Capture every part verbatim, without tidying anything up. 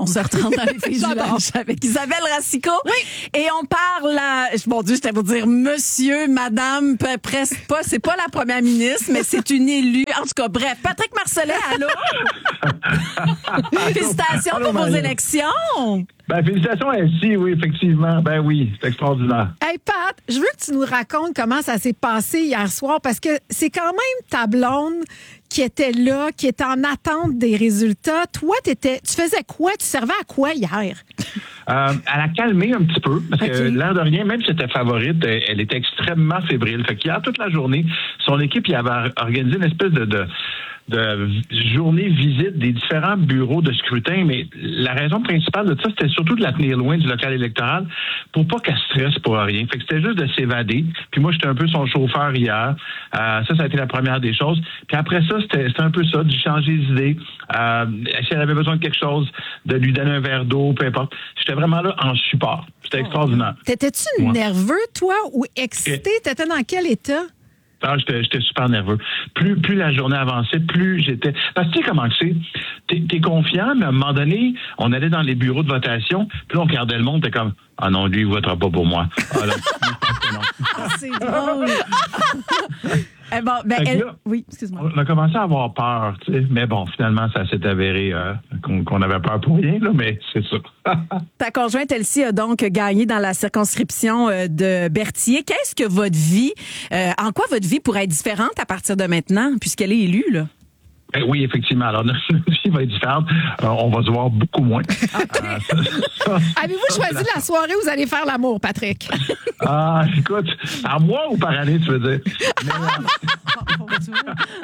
On se retrouve dans les filles du lunch avec Isabelle Racicot. Oui. Et on parle à, mon Dieu, je t'ai pour dire monsieur, madame, peu- presque pas, c'est pas la première ministre, mais c'est une élue. En tout cas, bref, Patrick Marcellet, allô? Félicitations Allô, pour vos Marie. élections. Ben, félicitations à Elsie, oui, effectivement. Ben oui, c'est extraordinaire. Hey Pat, je veux que tu nous racontes comment ça s'est passé hier soir parce que c'est quand même ta blonde qui était là, qui était en attente des résultats. Toi, t'étais, tu faisais quoi? Tu servais à quoi hier? Euh, elle a calmé un petit peu, parce que Ok. l'air de rien, même si c'était favorite, elle, elle était extrêmement fébrile. Fait qu'hier, toute la journée, son équipe, il avait organisé une espèce de... de de journée visite des différents bureaux de scrutin, mais la raison principale de ça, c'était surtout de la tenir loin du local électoral pour pas qu'elle stresse pour rien. Fait que c'était juste de s'évader. Puis moi, j'étais un peu son chauffeur hier. Euh, ça, ça a été la première des choses. Puis après ça, c'était, c'était un peu ça, de changer d'idée. Euh, si elle avait besoin de quelque chose, de lui donner un verre d'eau, peu importe. J'étais vraiment là en support. C'était extraordinaire. T'étais-tu Ouais. nerveux, toi, ou excité? T'étais dans quel état? Ah, j'étais, j'étais super nerveux. Plus, plus la journée avançait, plus j'étais... Parce que tu sais comment que c'est? T'es, t'es confiant, mais à un moment donné, on allait dans les bureaux de votation, puis là, on regardait le monde, t'es comme, ah non, lui, il votera pas pour moi. Ah là, je pense que non. Ah, c'est drôle. Eh bon, ben, Fait que elle... là, Oui, excuse-moi. On a commencé à avoir peur, tu sais. Mais bon, finalement, ça s'est avéré euh, qu'on, qu'on avait peur pour rien, là, mais c'est ça. Ta conjointe Elsie a donc gagné dans la circonscription euh, de Berthier. Qu'est-ce que votre vie, euh, en quoi votre vie pourrait être différente à partir de maintenant, puisqu'elle est élue, là? Ben oui, effectivement. Alors, notre vie va être différente. Euh, on va se voir beaucoup moins. Euh, ça- ça- Avez-vous choisi la soirée où vous allez faire l'amour, Patrick? Ah, écoute, par mois ou par année, tu veux dire? Mais, euh, Oh, mon Dieu.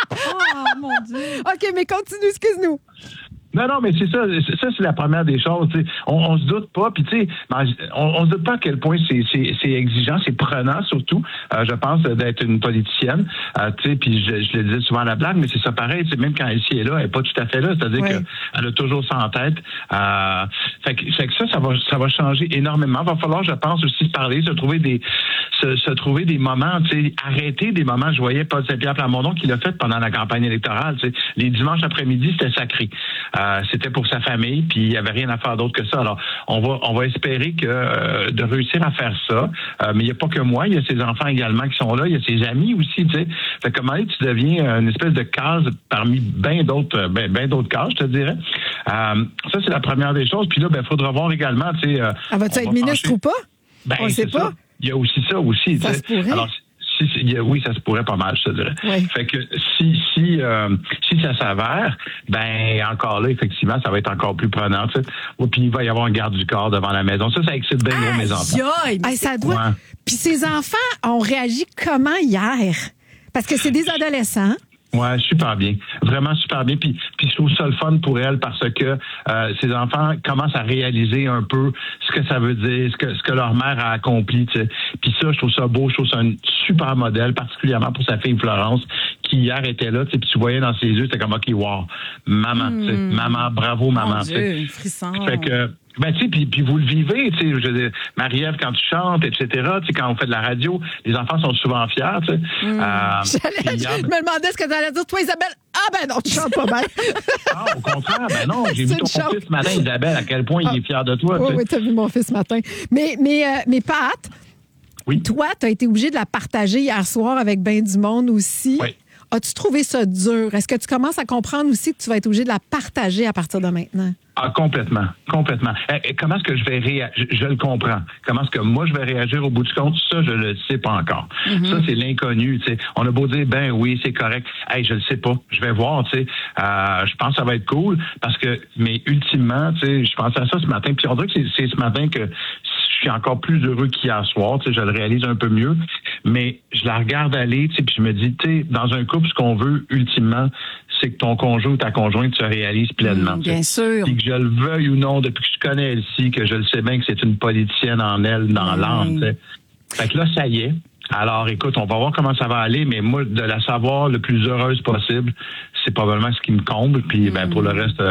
Oh, mon Dieu. OK, mais continue, excuse-nous. Non, non, mais c'est ça. c'est- Ça, c'est la première des choses. tu sais. On, on se doute pas, puis tu sais, ben, on, on se doute pas à quel point c'est, c'est, c'est exigeant, c'est prenant surtout. Euh, je pense d'être une politicienne. Euh, tu sais, puis je, je le disais souvent à la blague, mais c'est ça pareil. C'est même quand Elsie est là, elle est pas tout à fait là. C'est-à-dire Ouais. qu'elle a toujours ça en tête. Euh, fait, que, fait que ça, ça va, ça va changer énormément. Va falloir, je pense, aussi se parler, se trouver des, se, se trouver des moments, tu sais, arrêter des moments. Je voyais Paul Saint-Pierre Plamondon qui l'a fait pendant la campagne électorale. Tu sais, les dimanches après-midi, c'était sacré. Euh, c'était pour sa famille, puis il n'y avait rien à faire d'autre que ça. Alors, on va, on va espérer que euh, de réussir à faire ça. Euh, mais il n'y a pas que moi, il y a ses enfants également qui sont là, il y a ses amis aussi, tu sais. Fait que comment tu deviens une espèce de case parmi bien d'autres, ben, ben d'autres cases, je te dirais. Euh, ça, c'est la première des choses. Puis là, ben, faudra voir également, tu sais. Euh, Elle va-tu on être va ministre pencher- ou pas? Ben, On le sait c'est pas. ça. Il y a aussi ça aussi, Ça tu sais. se pourrait. Alors, si, si- il y a- oui, ça se pourrait pas mal, je te dirais. Oui. Fait que si si euh, si ça s'avère, ben encore là, effectivement, ça va être encore plus prenant. Tu sais. Ou puis il va y avoir un garde du corps devant la maison. Ça, ça excite bien gros mes enfants. Aïe, mais Hey, ça c'est- doit... Ouais. Puis ces enfants ont réagi comment hier? Parce que c'est des adolescents. Ouais, super bien. Vraiment super bien. Puis, puis je trouve ça le fun pour elle parce que euh, ces enfants commencent à réaliser un peu ce que ça veut dire, ce que ce que leur mère a accompli. Tu sais. Puis ça, je trouve ça beau. Je trouve ça un super modèle, particulièrement pour sa fille Florence, qui hier était là. Tu sais, puis tu voyais dans ses yeux, c'était comme OK, wow, maman, tu sais, maman, bravo, maman. Mon tu sais. Dieu, frisson. Fait que, ben, tu sais, puis, puis vous le vivez, tu sais, je veux dire, Marie-Ève, quand tu chantes, et cetera, tu sais, quand on fait de la radio, les enfants sont souvent fiers, tu sais. Euh, J'allais- puis hier, je me demandais ce que tu allais dire. Toi, Isabelle, ah ben non, tu chantes pas mal. ah, au contraire, ben non, j'ai C'est vu ton une chance. fils ce matin, Isabelle, à quel point il est fier de toi, Oui, tu sais. oui, t'as vu mon fils ce matin. Mais, mais, euh, mais Pat, Oui. toi, t'as été obligé de la partager hier soir avec ben du monde aussi. Oui. As-tu trouvé ça dur? Est-ce que tu commences à comprendre aussi que tu vas être obligé de la partager à partir de maintenant? Ah, complètement, complètement. Eh, eh, comment est-ce que je vais réagir? Je, je le comprends. Comment est-ce que moi, je vais réagir au bout du compte? Ça, je le sais pas encore. Ça, c'est l'inconnu, tu sais. On a beau dire, ben oui, c'est correct. Hey, je le sais pas. Je vais voir, tu sais. Euh, je pense que ça va être cool parce que, mais ultimement, tu sais, je pensais à ça ce matin. Puis on dirait que c'est, c'est ce matin que je suis encore plus heureux qu'hier soir. Tu sais, je le réalise un peu mieux. Mais je la regarde aller, tu sais, puis je me dis, tu sais, dans un couple, ce qu'on veut ultimement, c'est que ton conjoint ou ta conjointe se réalise pleinement. Mm, tu sais. bien sûr. Puis que je le veuille ou non, depuis que je connais Elsie, que je le sais bien que c'est une politicienne en elle, dans Mm. l'âme. tu sais. Fait que là, ça y est. Alors, écoute, on va voir comment ça va aller, mais moi, de la savoir le plus heureuse possible, c'est probablement ce qui me comble. Puis, ben, pour le reste, euh,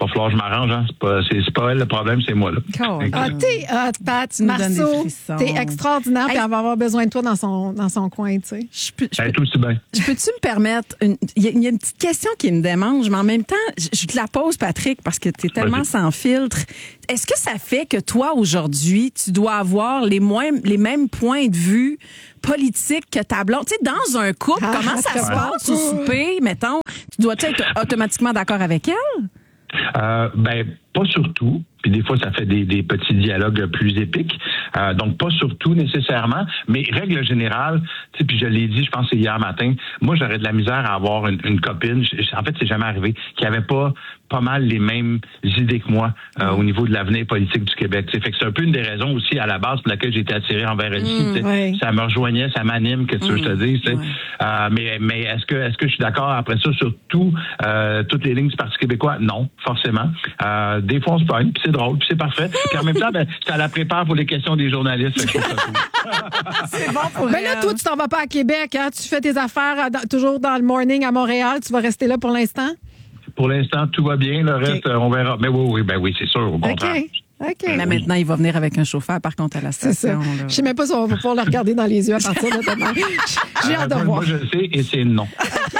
va falloir que je m'arrange. Hein. C'est pas, c'est, c'est pas elle le problème, c'est moi. Là. Cool. Ah, t'es hot, Pat, Tu nous donnes des Marceau. frissons. T'es extraordinaire, puis Hey. elle va avoir besoin de toi dans son, dans son coin, tu sais. Je peux, je Elle peux- est aussi bien. je peux-tu me permettre, une- il y, a- il y a une petite question qui me démange, mais en même temps, je, je te la pose, Patrick, parce que tu es tellement Vas-y. sans filtre. Est-ce que ça fait que toi, aujourd'hui, tu dois avoir les, moins, les mêmes points de vue politiques que ta blonde? Tu sais, dans un couple, Ah, comment ça se ouais. passe au souper, mettons? Tu dois être automatiquement d'accord avec elle? Euh, ben, pas surtout. Puis des fois, ça fait des, des petits dialogues plus épiques. Euh, donc, pas surtout nécessairement, mais règle générale, tu sais, puis je l'ai dit, je pense que c'est hier matin, moi, j'aurais de la misère à avoir une, une copine, je- en fait, c'est jamais arrivé, qui avait pas pas mal les mêmes idées que moi euh, au niveau de l'avenir politique du Québec. Tu sais, fait que c'est un peu une des raisons aussi à la base pour laquelle j'ai été attiré envers elle. Mmh, tu sais. ouais. Ça me rejoignait, ça m'anime, que tu veux que je te dise. Tu sais. ouais. Euh, mais mais est-ce que est-ce que je suis d'accord après ça sur tout euh, toutes les lignes du Parti québécois? Non, forcément. Euh, des fois on se pogne, puis c'est drôle, puis c'est parfait. Puis en même temps, ben, ça la prépare pour les questions des journalistes. Fait que je trouve ça cool. C'est bon pour Mais là, toi, tu t'en vas pas à Québec, hein? Tu fais tes affaires à- dans- toujours dans le morning à Montréal. Tu vas rester là pour l'instant? Pour l'instant, tout va bien. Le reste, euh, on verra. Mais oui, oui, ben oui, c'est sûr, au OK. contraire. OK. Mais maintenant, il va venir avec un chauffeur, par contre, à la C'est ça. station. là. Je sais même pas si on va pouvoir le regarder dans les yeux à partir de demain. J'ai Euh, hâte de moi, voir. moi, je le sais, et c'est non.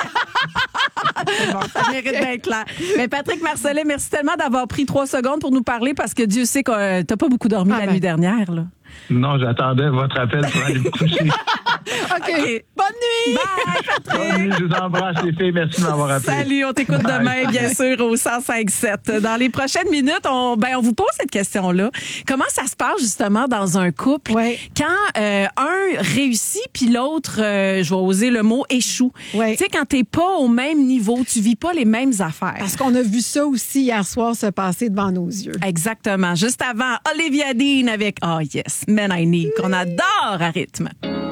Bon, ça mérite d'être clair. Mais Patrick Marcellet, merci tellement d'avoir pris trois secondes pour nous parler parce que Dieu sait que euh, t'as pas beaucoup dormi Ah la ben. nuit dernière. Là. Non, j'attendais votre appel pour aller me coucher. OK. OK. Bonne nuit! Bye, Patrick! Bonne nuit, je vous embrasse, les filles. Merci de m'avoir appelé. Salut, on t'écoute demain, bien sûr, au cent cinq sept. Dans les prochaines minutes, on, ben, on vous pose cette question-là. Comment ça se passe, justement, dans un couple Ouais. quand euh, un réussit puis l'autre, euh, je vais oser le mot, échoue? Ouais. Tu sais, quand t'es pas au même niveau, tu vis pas les mêmes affaires. Parce qu'on a vu ça aussi hier soir se passer devant nos yeux. Exactement. Juste avant, Olivia Dean avec Oh Yes, Men I Need, qu'on adore à rythme.